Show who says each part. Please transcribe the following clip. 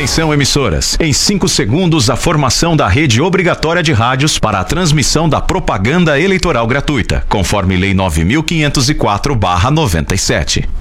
Speaker 1: Atenção, emissoras. Em 5 segundos, a formação da rede obrigatória de rádios para a transmissão da propaganda eleitoral gratuita, conforme Lei 9.504/97.